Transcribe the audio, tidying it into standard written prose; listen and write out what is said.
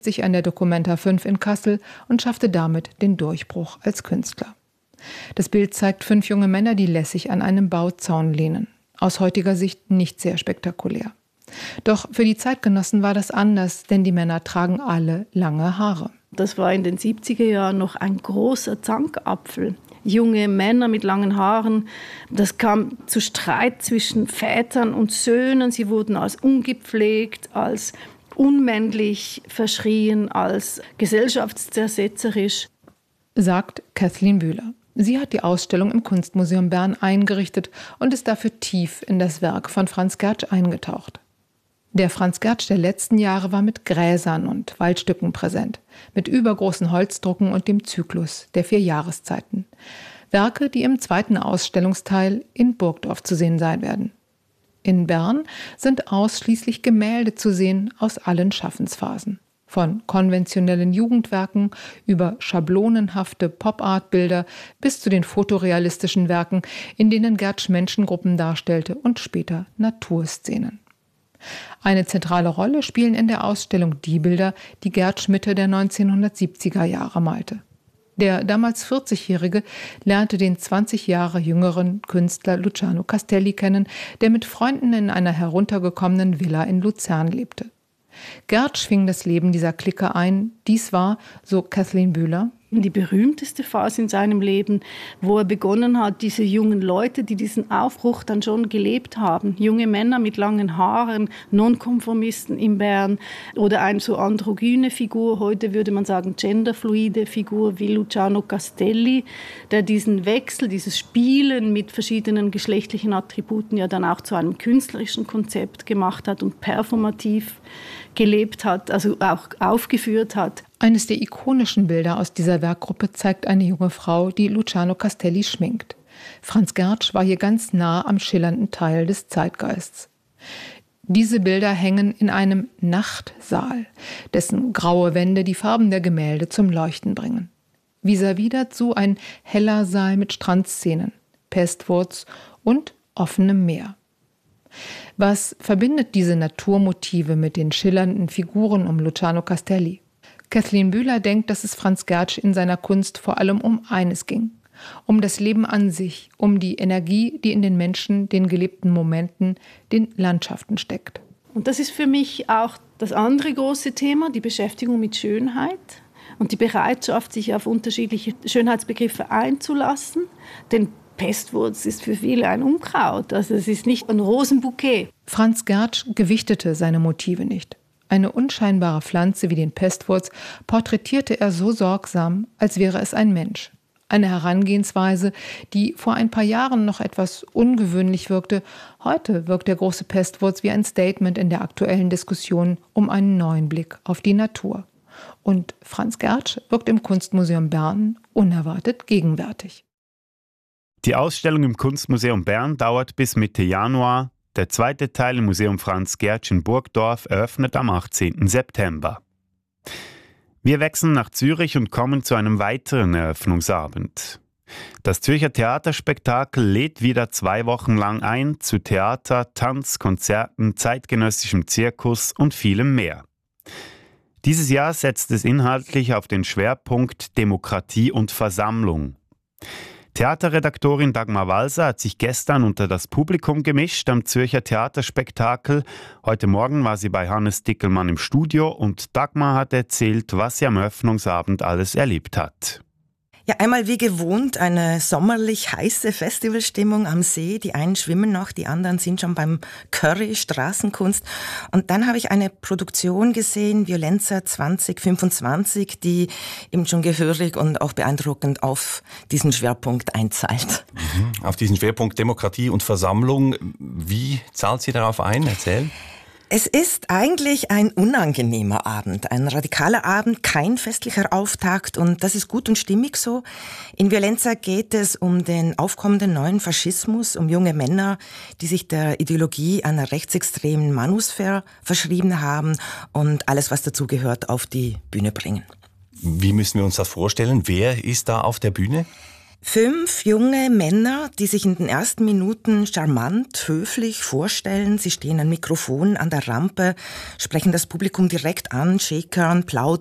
sich an der Documenta 5 in Kassel und schaffte damit den Durchbruch als Künstler. Das Bild zeigt 5 junge Männer, die lässig an einem Bauzaun lehnen. Aus heutiger Sicht nicht sehr spektakulär. Doch für die Zeitgenossen war das anders, denn die Männer tragen alle lange Haare. Das war in den 70er Jahren noch ein großer Zankapfel. Junge Männer mit langen Haaren. Das kam zu Streit zwischen Vätern und Söhnen. Sie wurden als ungepflegt, als unmännlich verschrien, als gesellschaftszersetzerisch. Sagt Kathleen Bühler. Sie hat die Ausstellung im Kunstmuseum Bern eingerichtet und ist dafür tief in das Werk von Franz Gertsch eingetaucht. Der Franz Gertsch der letzten Jahre war mit Gräsern und Waldstücken präsent, mit übergroßen Holzdrucken und dem Zyklus der 4 Jahreszeiten. Werke, die im zweiten Ausstellungsteil in Burgdorf zu sehen sein werden. In Bern sind ausschließlich Gemälde zu sehen aus allen Schaffensphasen. Von konventionellen Jugendwerken über schablonenhafte Pop-Art-Bilder bis zu den fotorealistischen Werken, in denen Gertsch Menschengruppen darstellte und später Naturszenen. Eine zentrale Rolle spielen in der Ausstellung die Bilder, die Gertsch Mitte der 1970er Jahre malte. Der damals 40-Jährige lernte den 20 Jahre jüngeren Künstler Luciano Castelli kennen, der mit Freunden in einer heruntergekommenen Villa in Luzern lebte. Gertsch fing das Leben dieser Clique ein. Dies war, so Kathleen Bühler, die berühmteste Phase in seinem Leben, wo er begonnen hat, diese jungen Leute, die diesen Aufbruch dann schon gelebt haben, junge Männer mit langen Haaren, Nonkonformisten in Bern oder eine so androgyne Figur, heute würde man sagen genderfluide Figur wie Luciano Castelli, der diesen Wechsel, dieses Spielen mit verschiedenen geschlechtlichen Attributen ja dann auch zu einem künstlerischen Konzept gemacht hat und performativ gelebt hat, also auch aufgeführt hat. Eines der ikonischen Bilder aus dieser Werkgruppe zeigt eine junge Frau, die Luciano Castelli schminkt. Franz Gertsch war hier ganz nah am schillernden Teil des Zeitgeists. Diese Bilder hängen in einem Nachtsaal, dessen graue Wände die Farben der Gemälde zum Leuchten bringen. Vis-à-vis dazu ein heller Saal mit Strandszenen, Pestwurz und offenem Meer. Was verbindet diese Naturmotive mit den schillernden Figuren um Luciano Castelli? Kathleen Bühler denkt, dass es Franz Gertsch in seiner Kunst vor allem um eines ging. Um das Leben an sich, um die Energie, die in den Menschen, den gelebten Momenten, den Landschaften steckt. Und das ist für mich auch das andere große Thema, die Beschäftigung mit Schönheit und die Bereitschaft, sich auf unterschiedliche Schönheitsbegriffe einzulassen. Denn Pestwurz ist für viele ein Unkraut, also es ist nicht ein Rosenbouquet. Franz Gertsch gewichtete seine Motive nicht. Eine unscheinbare Pflanze wie den Pestwurz porträtierte er so sorgsam, als wäre es ein Mensch. Eine Herangehensweise, die vor ein paar Jahren noch etwas ungewöhnlich wirkte. Heute wirkt der große Pestwurz wie ein Statement in der aktuellen Diskussion um einen neuen Blick auf die Natur. Und Franz Gertsch wirkt im Kunstmuseum Bern unerwartet gegenwärtig. Die Ausstellung im Kunstmuseum Bern dauert bis Mitte Januar. Der zweite Teil im Museum Franz Gertsch in Burgdorf eröffnet am 18. September. Wir wechseln nach Zürich und kommen zu einem weiteren Eröffnungsabend. Das Zürcher Theaterspektakel lädt wieder 2 Wochen lang ein zu Theater, Tanz, Konzerten, zeitgenössischem Zirkus und vielem mehr. Dieses Jahr setzt es inhaltlich auf den Schwerpunkt Demokratie und Versammlung. Theaterredaktorin Dagmar Walser hat sich gestern unter das Publikum gemischt am Zürcher Theaterspektakel. Heute Morgen war sie bei Hannes Dickelmann im Studio und Dagmar hat erzählt, was sie am Eröffnungsabend alles erlebt hat. Ja, einmal wie gewohnt eine sommerlich heiße Festivalstimmung am See. Die einen schwimmen noch, die anderen sind schon beim Curry, Straßenkunst. Und dann habe ich eine Produktion gesehen, Violenza 2025, die eben schon gehörig und auch beeindruckend auf diesen Schwerpunkt einzahlt. Auf diesen Schwerpunkt Demokratie und Versammlung. Wie zahlt sie darauf ein? Erzähl. Es ist eigentlich ein unangenehmer Abend, ein radikaler Abend, kein festlicher Auftakt und das ist gut und stimmig so. In Violenza geht es um den aufkommenden neuen Faschismus, um junge Männer, die sich der Ideologie einer rechtsextremen Manusphäre verschrieben haben und alles, was dazugehört, auf die Bühne bringen. Wie müssen wir uns das vorstellen? Wer ist da auf der Bühne? 5 junge Männer, die sich in den ersten Minuten charmant, höflich vorstellen. Sie stehen ein Mikrofon an der Rampe, sprechen das Publikum direkt an, schäkern, plaudern.